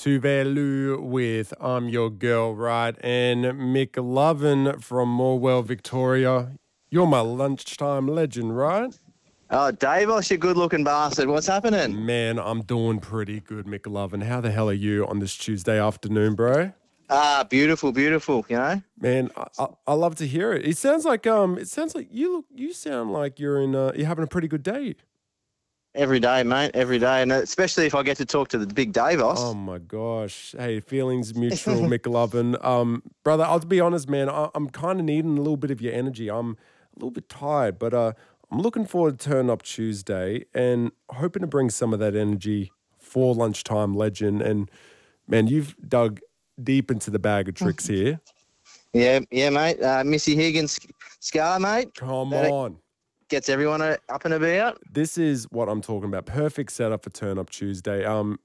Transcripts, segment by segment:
Tuvalu with I'm Your Girl, right? And McLovin from Morwell, Victoria. You're my lunchtime legend, right? Oh, Davos, you good-looking bastard. What's happening? Man, I'm doing pretty good, McLovin. How the hell are you on this Tuesday afternoon, bro? Beautiful, beautiful, you know? Man, I love to hear it. It sounds like you sound like you're having a pretty good day. Every day, mate, every day. And especially if I get to talk to the big Davos. Oh, my gosh. Hey, feelings mutual, McLovin. Brother, I'll be honest, man. I'm kind of needing a little bit of your energy. I'm a little bit tired, but I'm looking forward to Turn Up Tuesday and hoping to bring some of that energy for Lunchtime Legend. And, man, you've dug deep into the bag of tricks here. Yeah, mate. Missy Higgins scar, mate. Come on. Gets everyone up and about. This is what I'm talking about. Perfect setup for Turn Up Tuesday.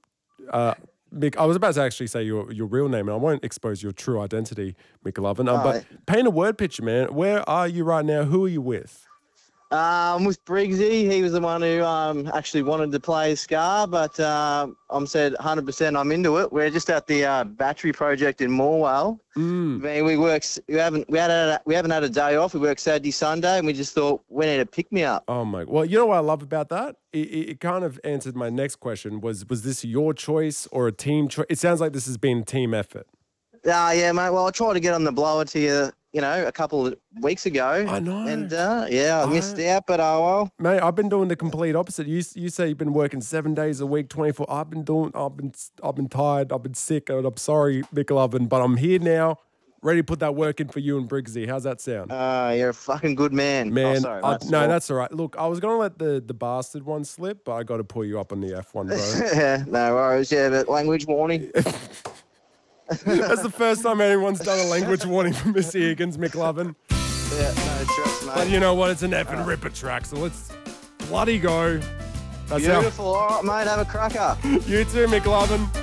Mick, I was about to actually say your real name, and I won't expose your true identity, McLovin. But paint a word picture, man. Where are you right now? Who are you with? I'm with Briggsy. He was the one who actually wanted to play Scar, but I'm said 100% I'm into it. We're just at the battery project in Morwell. I mean, we haven't had a day off. We work Saturday, Sunday, and we just thought we need to pick me up. Oh my! Well, you know what I love about that? It kind of answered my next question. Was this your choice or a team choice? It sounds like this has been a team effort. Yeah, mate. Well, I tried to get on the blower to you, a couple of weeks ago. I know. And, I missed out, but oh well. Mate, I've been doing the complete opposite. You say you've been working 7 days a week, 24. I've been tired. I've been sick. And I'm sorry, McLovin, but I'm here now, ready to put that work in for you and Briggsy. How's that sound? You're a fucking good man. Man, oh, sorry, no, that's all right. Look, I was going to let the bastard one slip, but I got to pull you up on the F1, bro. Yeah, no worries. Yeah, but language warning. That's the first time anyone's done a language warning for Missy Higgins, McLovin. Yeah, no stress, mate. But you know what? It's an effing ripper track, so let's bloody go. That's beautiful. All right, mate. Have a cracker. You too, McLovin.